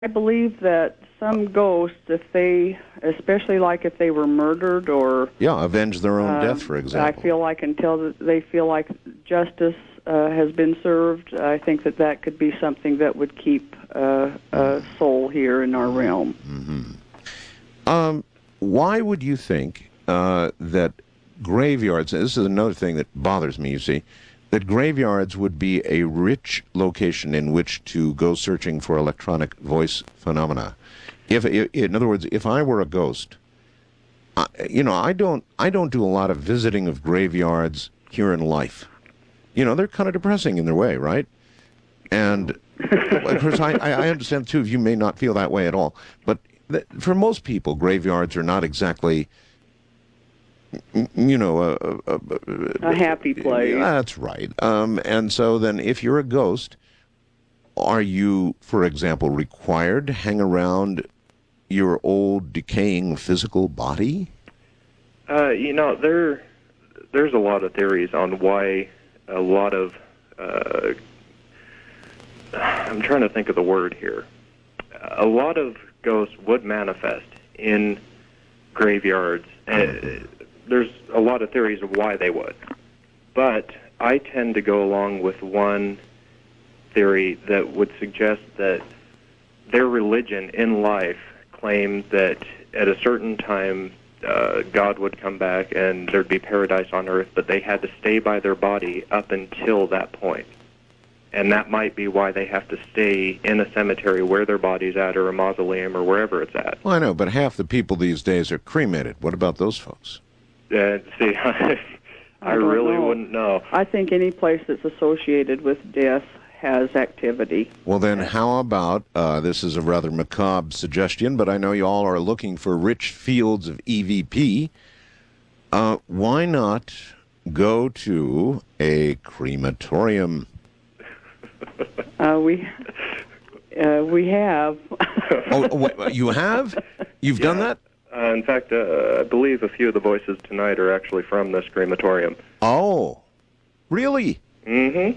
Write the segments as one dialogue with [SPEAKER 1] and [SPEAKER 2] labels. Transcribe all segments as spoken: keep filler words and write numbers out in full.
[SPEAKER 1] I believe that some ghosts, if they, especially like if they were murdered or
[SPEAKER 2] Yeah, avenge their own
[SPEAKER 1] uh,
[SPEAKER 2] death, for example.
[SPEAKER 1] I feel like until they feel like justice uh, has been served, I think that that could be something that would keep uh, a soul here in our realm.
[SPEAKER 2] Mm-hmm. Um, why would you think uh, that graveyards, this is another thing that bothers me, you see, that graveyards would be a rich location in which to go searching for electronic voice phenomena? If, in other words, if I were a ghost, I, you know, I don't, I don't do a lot of visiting of graveyards here in life. You know, they're kind of depressing in their way, right? And of course, I, I understand too. You may not feel that way at all, but th- for most people, graveyards are not exactly, you know, a, a,
[SPEAKER 1] A happy place.
[SPEAKER 2] That's right. Um, and so then, if you're a ghost, are you, for example, required to hang around your old, decaying physical body?
[SPEAKER 3] Uh, you know, there, there's a lot of theories on why a lot of, uh, I'm trying to think of the word here. A lot of ghosts would manifest in graveyards. Uh, there's a lot of theories of why they would. But I tend to go along with one theory that would suggest that their religion in life claimed that at a certain time uh, God would come back and there'd be paradise on earth, but they had to stay by their body up until that point. And that might be why they have to stay in a cemetery where their body's at, or a mausoleum, or wherever it's at.
[SPEAKER 2] Well, I know, but half the people these days are cremated. What about those folks?
[SPEAKER 3] Uh, see, I, I really
[SPEAKER 1] know.
[SPEAKER 3] wouldn't know.
[SPEAKER 1] I think any place that's associated with death has activity.
[SPEAKER 2] Well, then how about, uh, this is a rather macabre suggestion, but I know you all are looking for rich fields of E V P. Uh, why not go to a crematorium?
[SPEAKER 1] Uh, we uh, we have.
[SPEAKER 2] Oh, wait, you have? You've
[SPEAKER 3] Yeah.
[SPEAKER 2] done that?
[SPEAKER 3] Uh, in fact, uh, I believe a few of the voices tonight are actually from this crematorium.
[SPEAKER 2] Oh, really?
[SPEAKER 3] Mm-hmm.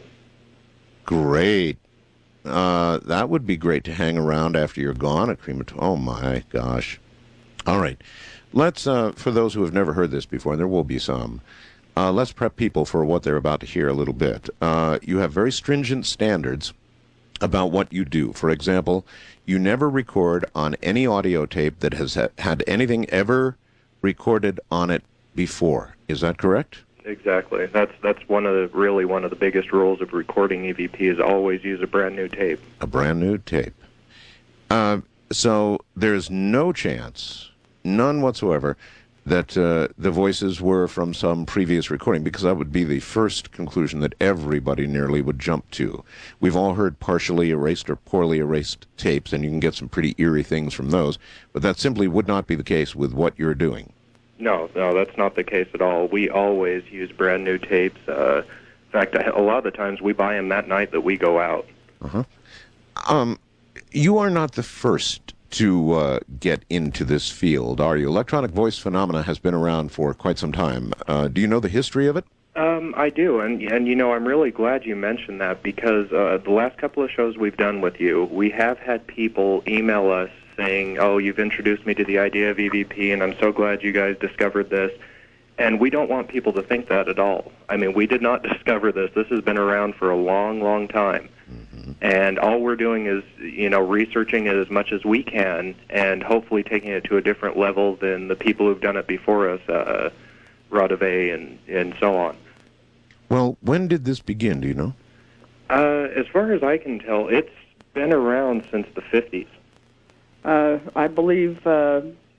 [SPEAKER 2] Great. Uh, that would be great to hang around after you're gone at crematorium. Oh, my gosh. All right. Let's, uh, for those who have never heard this before, and there will be some, uh, let's prep people for what they're about to hear a little bit. Uh, you have very stringent standards about what you do. For example, you never record on any audio tape that has ha- had anything ever recorded on it before. Is that correct?
[SPEAKER 3] Exactly. That's that's one of the really one of the biggest rules of recording E V P is always use a brand new tape.
[SPEAKER 2] A brand new tape. Uh, so there's no chance, none whatsoever, that uh, the voices were from some previous recording, because that would be the first conclusion that everybody nearly would jump to. We've all heard partially erased or poorly erased tapes, and you can get some pretty eerie things from those, but that simply would not be the case with what you're doing.
[SPEAKER 3] No, no, that's not the case at all. We always use brand new tapes. Uh, in fact, a lot of the times we buy them that night that we go out.
[SPEAKER 2] Uh-huh. Um, you are not the first to uh, get into this field, are you? Electronic voice phenomena has been around for quite some time. Uh, do you know the history of it?
[SPEAKER 3] Um, I do, and and you know, I'm really glad you mentioned that, because uh, the last couple of shows we've done with you, we have had people email us saying, oh, you've introduced me to the idea of E V P, and I'm so glad you guys discovered this. And we don't want people to think that at all. I mean, we did not discover this. This has been around for a long, long time. Mm-hmm. And all we're doing is, you know, researching it as much as we can and hopefully taking it to a different level than the people who've done it before us, uh, Rodave and, and so on.
[SPEAKER 2] Well, when did this begin, do you know?
[SPEAKER 3] Uh, as far as I can tell, it's been around since the fifties.
[SPEAKER 1] Uh, I believe uh,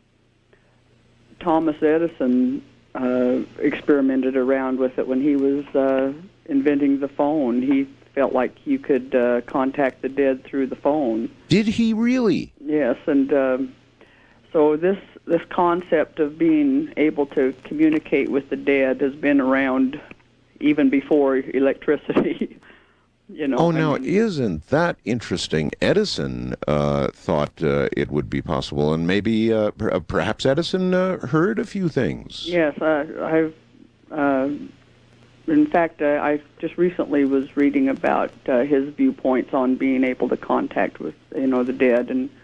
[SPEAKER 1] Thomas Edison uh, experimented around with it when he was uh, inventing the phone. He felt like you could uh, contact the dead through the phone.
[SPEAKER 2] Did he really?
[SPEAKER 1] Yes, and um, so this this concept of being able to communicate with the dead has been around even before electricity. You know,
[SPEAKER 2] oh,
[SPEAKER 1] I
[SPEAKER 2] now,
[SPEAKER 1] mean,
[SPEAKER 2] isn't that interesting? Edison uh, thought uh, it would be possible, and maybe uh, per- perhaps Edison uh, heard a few things.
[SPEAKER 1] Yes, uh, I've uh, in fact, uh, I just recently was reading about uh, his viewpoints on being able to contact with, you know, the dead, and